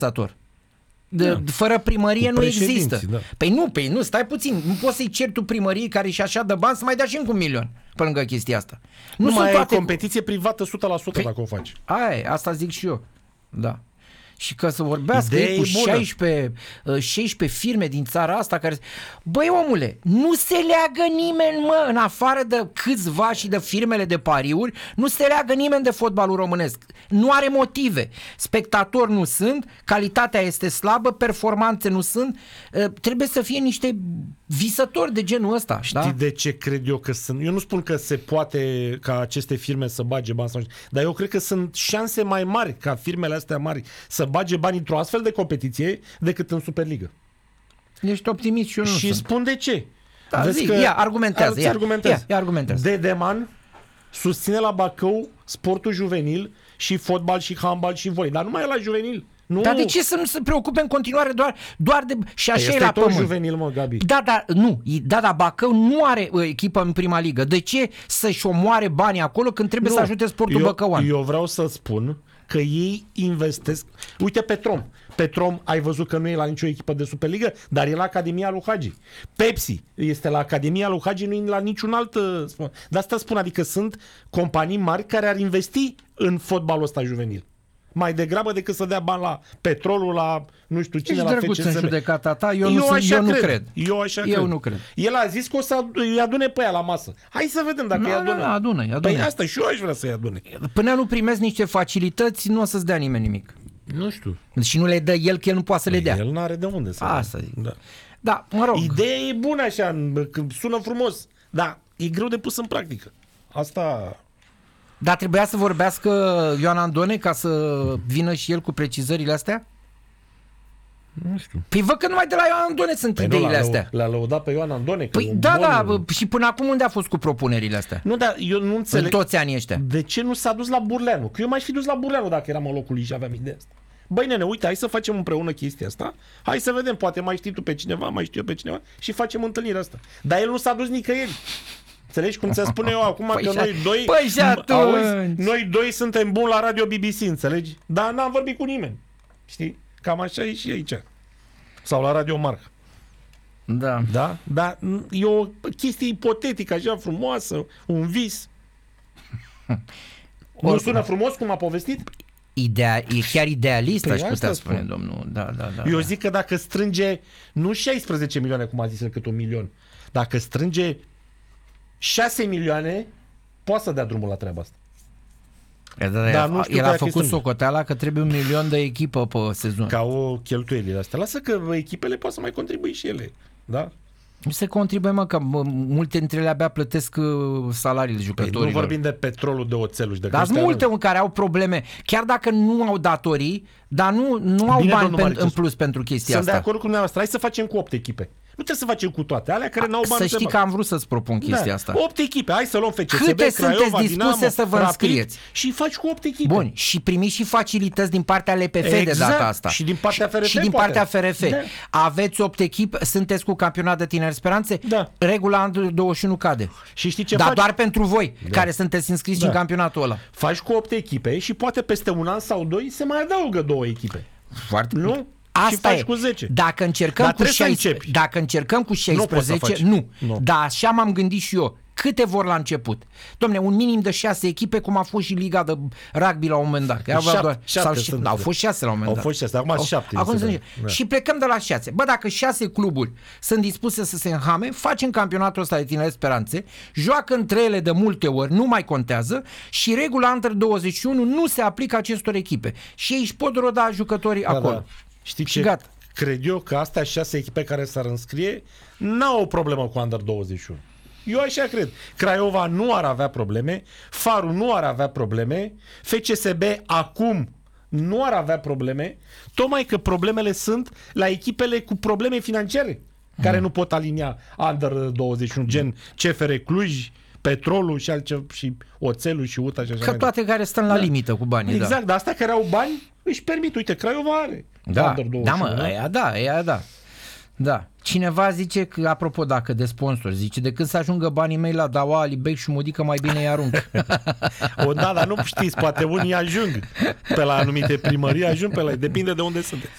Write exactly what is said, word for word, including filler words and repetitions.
De, da. Fără primărie nu există. Da. Păi nu, păi nu, stai puțin. Nu poți să-i ceri tu primăriei care și așa dă bani să mai dea și încă un milion pe lângă chestia asta. Nu, nu mai toate... e competiție privată o sută la sută păi, dacă o faci. Aia, asta zic și eu. Da. Și că să vorbească ei cu șaisprezece, șaisprezece firme din țara asta care... Băi, omule, nu se leagă nimeni, mă, în afară de câțiva și de firmele de pariuri, nu se leagă nimeni de fotbalul românesc. Nu are motive. Spectatori nu sunt, calitatea este slabă, performanțe nu sunt. Trebuie să fie niște visători de genul ăsta. Știi da? de ce cred eu că sunt? Eu nu spun că se poate ca aceste firme să bage bani, dar eu cred că sunt șanse mai mari ca firmele astea mari să bage bani într-o astfel de competiție decât în Superligă. Ești optimist și eu nu Și sunt. spun de ce. Da, zi, că ia, argumentează. Ia, argumentează. Ia, ia, argumentează. Dedeman susține la Bacău sportul juvenil și fotbal și handbal și volei, dar nu mai e la juvenil. Nu. Dar de ce să nu se preocupe în continuare doar, doar de... Și așa este e la tot pământ. juvenil, mă, Gabi. Da, da, nu. Da, da, Bacău nu are uh, echipă în prima ligă. De ce să-și omoare banii acolo când trebuie nu. să ajute sportul eu, băcăuan? Eu vreau să spun că ei investesc... Uite Petrom. Petrom, ai văzut că nu e la nicio echipă de Superligă, dar e la Academia lui Hagi. Pepsi este la Academia lui Hagi, nu e la niciun alt... De asta spun, adică sunt companii mari care ar investi în fotbalul ăsta juvenil. Mai degrabă decât să dea bani la petrolul, la nu știu cine, Ești la F C S B. în judecata ta, eu, eu, nu, așa eu nu cred. cred. Eu așa eu cred. nu cred. El a zis că o să îi adune pe ea la masă. Hai să vedem dacă îi adună. Nu, adună, adună. Păi asta și eu aș vrea să-i adune. Până nu primesc niște facilități, nu o să-ți dea nimeni nimic. Nu știu. Și nu le dă el, că el nu poate să le dea. El n-are de unde să Asta zic. Da. Da, mă rog. Ideea e bună așa, sună frumos, dar e greu de pus în practică. Asta... Dar trebuia să vorbească Ioan Andone ca să vină și el cu precizările astea? Nu știu. Păi văd că numai de la Ioan Andone sunt păi ideile nu, astea. L-a lăudat pe Ioan Andone. Păi da, da, și până acum unde a fost cu propunerile astea? Nu, dar eu nu înțeleg. În toți anii ăștia. De ce nu s-a dus la Burleanu? Că eu m-aș fi dus la Burleanu dacă eram în locul lui și aveam ideea asta. Băi nene, uite, hai să facem împreună chestia asta. Hai să vedem, poate mai știi tu pe cineva, mai știu eu pe cineva și facem întâlnirea asta. Dar el nu s-a dus nicăieri. Înțelegi cum ți-a spune eu acum păi că noi doi păi și auzi, noi doi suntem buni la Radio B B C, înțelegi? Dar n-am vorbit cu nimeni. Știi? Cam așa e și aici. Sau la Radio Marca. Da. Da? Dar e o chestie ipotetică, așa frumoasă, un vis. Nu sună frumos cum a povestit? Idea, e chiar idealist, păi aș putea spune, spun. domnul. Da, da, da, eu da. zic că dacă strânge nu șaisprezece milioane, cum a zis el, cât un milion, dacă strânge șase milioane, poate să dea drumul la treaba asta. Da, da, Dar el, nu știu el a dacă făcut strânge. socoteala că trebuie un milion de echipă pe sezon. Ca o cheltuielile astea. Lasă că echipele poate să mai contribui și ele. Da? Nu se contribuie, mă, că mă, multe dintre ele abia plătesc uh, salariile Păi jucătorilor. nu vorbim de petrolul, de oțelul și de Dar sunt multe în care au probleme, chiar dacă nu au datorii, dar nu, nu au Bine, bani domnul pen, Mariciu, în plus pentru chestia Sunt asta. de acord cu dumneavoastră. Hai să facem cu opt echipe. Nu trebuie să facem cu toate. Alea care n-au bani. Să știi că am vrut să-ți propun chestia da. asta. opt echipe. Hai să luăm F C S B, Câte Craiova, sunteți dispuse Dinamo, să vă Rapid înscrieți? și faci cu opt echipe. Bun, și primiți și facilități din partea L P F Exact. de data asta. Și din partea F R F, Și din poate. partea F R F. Da. Aveți opt echipe, sunteți cu campionat de tineri speranțe? Da. Regula Under douăzeci și unu cade. Și știi ce Dar faci? doar pentru voi, Da. care sunteți înscriși Da. în campionatul ăla. Faci cu opt echipe și poate peste un an sau doi se mai adaugă două echipe. Foarte Nu? Asta și faci e. cu zece. Dacă încercăm Dar cu trebuie să șaisprezece, începi. dacă încercăm cu poți să șaisprezece, faci. nu. Nu. Dar așa m-am gândit și eu. Câte vor la început? Dom'le, un minim de șase echipe, cum a fost și Liga de Rugby la un moment dat. Că avea Șapte- doar, șapte sau și, sunt. au fost șase la un moment Au dat. fost șase, acum sunt șapte, Acum mi se sunt, pare. Da. și plecăm de la șase. Bă, dacă șase cluburi sunt dispuse să se înhame, facem campionatul ăsta de tineri speranțe, joacă între ele de multe ori, nu mai contează și regula Under douăzeci și unu nu se aplică acestor echipe. Și ei își pot roda jucătorii Da, acolo. da. Știi Și ce? gata. Cred eu că astea șase echipe care s-ar înscrie n-au o problemă cu Under douăzeci și unu. Eu așa cred. Craiova nu ar avea probleme, Farul nu ar avea probleme, F C S B acum nu ar avea probleme, tocmai că problemele sunt la echipele cu probleme financiare, care nu pot alinia Under douăzeci și unu, gen C F R Cluj, Petrolul și altceva, și Oțelul și U T A și așa Că mai toate care stăm la Da. limită cu banii. Exact, Da. dar astea care au bani își permit. Uite, Craiova are. Da, Under douăzeci da și unu, mă, aia da, aia da. Da. Cineva zice că, apropo, dacă de sponsor, zice, decât să ajungă banii mei la Daua, Alibec și Mudică, mai bine îi arunc. O, da, dar nu știți, poate unii ajung pe la anumite primării, ajung pe la... Depinde de unde sunteți.